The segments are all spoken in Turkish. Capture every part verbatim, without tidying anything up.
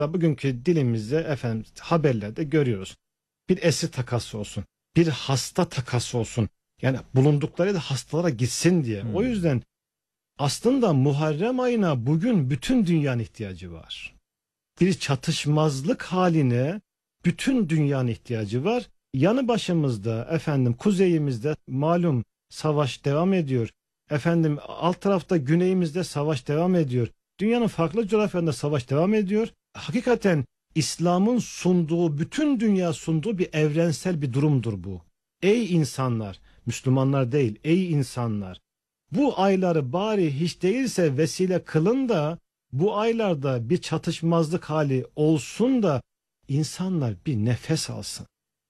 Bugünkü dilimizde efendim haberlerde görüyoruz. Bir esir takası olsun, bir hasta takası olsun. Yani bulundukları da hastalara gitsin diye. Hmm. O yüzden aslında Muharrem ayına bugün bütün dünyanın ihtiyacı var. Bir çatışmazlık haline bütün dünyanın ihtiyacı var. Yanı başımızda efendim kuzeyimizde malum savaş devam ediyor. Efendim alt tarafta güneyimizde savaş devam ediyor. Dünyanın farklı coğrafyalarında savaş devam ediyor. Hakikaten İslam'ın sunduğu, bütün dünya sunduğu bir evrensel bir durumdur bu. Ey insanlar, Müslümanlar değil, ey insanlar. Bu ayları bari hiç değilse vesile kılın da bu aylarda bir çatışmazlık hali olsun da insanlar bir nefes alsın.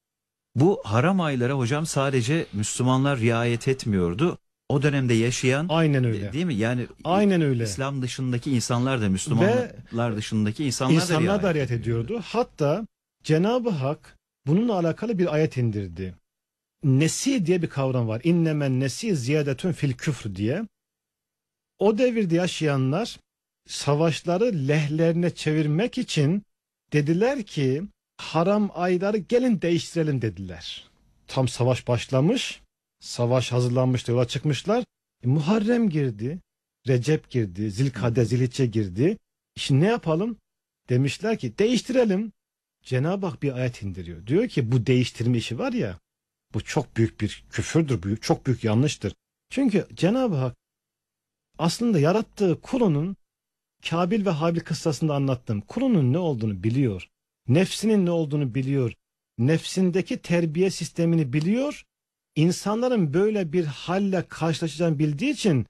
Bu haram aylara hocam sadece Müslümanlar riayet etmiyordu. O dönemde yaşayan, Aynen öyle. değil mi? Yani Aynen öyle. İslam dışındaki insanlar da, Müslümanlar dışındaki insanlar, İnsanlar da da riayet riayet ediyordu. ediyordu. Hatta Cenab-ı Hak bununla alakalı bir ayet indirdi. Nesi diye bir kavram var. İnnemen nesi ziyadetün fil küfr diye. O devirde yaşayanlar savaşları lehlerine çevirmek için dediler ki haram ayları gelin değiştirelim dediler. Tam savaş başlamış, savaş hazırlanmıştı, yola çıkmışlar. E, Muharrem girdi, Recep girdi, Zilkade, Zilhicce girdi. Şimdi ne yapalım? Demişler ki değiştirelim. Cenab-ı Hak bir ayet indiriyor. Diyor ki bu değiştirme işi var ya, bu çok büyük bir küfürdür, büyük, çok büyük yanlıştır. Çünkü Cenab-ı Hak aslında yarattığı kulunun Kabil ve Habil kıssasında anlattım. Kulunun ne olduğunu biliyor. Nefsinin ne olduğunu biliyor. Nefsindeki terbiye sistemini biliyor. İnsanların böyle bir halle karşılaşacağını bildiği için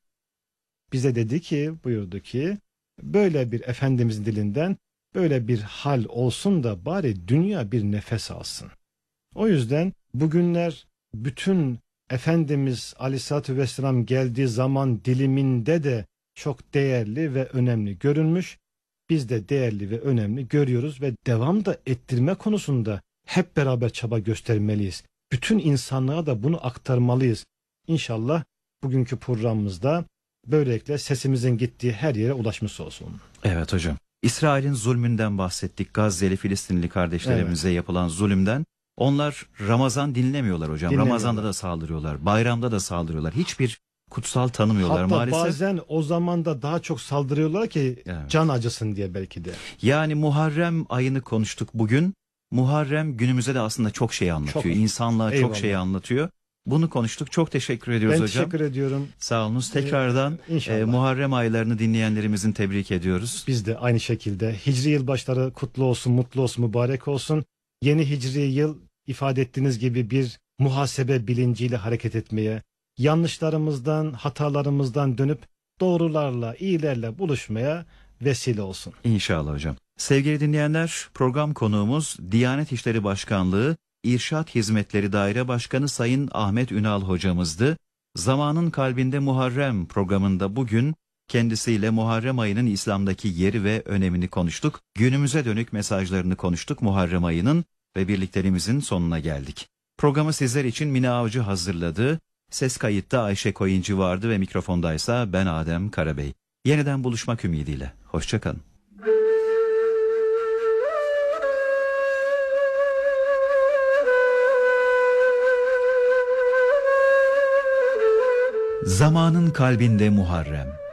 bize dedi ki, buyurdu ki böyle bir Efendimizin dilinden böyle bir hal olsun da bari dünya bir nefes alsın. O yüzden bugünler bütün Efendimiz Aleyhisselatü Vesselam geldiği zaman diliminde de çok değerli ve önemli görünmüş. Biz de değerli ve önemli görüyoruz ve devam da ettirme konusunda hep beraber çaba göstermeliyiz. Bütün insanlığa da bunu aktarmalıyız. İnşallah bugünkü programımızda böylelikle sesimizin gittiği her yere ulaşmış olsun. Evet hocam. İsrail'in zulmünden bahsettik. Gazze'li Filistinli kardeşlerimize evet. yapılan zulümden. Onlar Ramazan dinlemiyorlar hocam. Ramazan'da da saldırıyorlar. Bayramda da saldırıyorlar. Hiçbir kutsal tanımıyorlar hatta maalesef. Hatta bazen o zaman da daha çok saldırıyorlar ki evet. can acısın diye belki de. Yani Muharrem ayını konuştuk bugün. Muharrem günümüze de aslında çok şey anlatıyor. Çok. İnsanlığa Eyvallah. çok şey anlatıyor. Bunu konuştuk. Çok teşekkür ediyoruz ben hocam. Ben teşekkür ediyorum. Sağ olunuz. Tekrardan ee, e, Muharrem aylarını dinleyenlerimizin tebrik ediyoruz. Biz de aynı şekilde. Hicri yılbaşları kutlu olsun, mutlu olsun, mübarek olsun. Yeni hicri yıl ifade ettiğiniz gibi bir muhasebe bilinciyle hareket etmeye, yanlışlarımızdan, hatalarımızdan dönüp doğrularla, iyilerle buluşmaya vesile olsun. İnşallah hocam. Sevgili dinleyenler, program konuğumuz Diyanet İşleri Başkanlığı İrşad Hizmetleri Daire Başkanı Sayın Ahmet Ünal hocamızdı. Zamanın Kalbinde Muharrem programında bugün kendisiyle Muharrem ayının İslam'daki yeri ve önemini konuştuk. Günümüze dönük mesajlarını konuştuk Muharrem ayının ve birlikteliğimizin sonuna geldik. Programı sizler için Mine Avcı hazırladı. Ses kayıtta Ayşe Koyuncu vardı ve mikrofondaysa ben Adem Karabey. Yeniden buluşmak ümidiyle. Hoşçakalın. Zamanın Kalbinde Muharrem.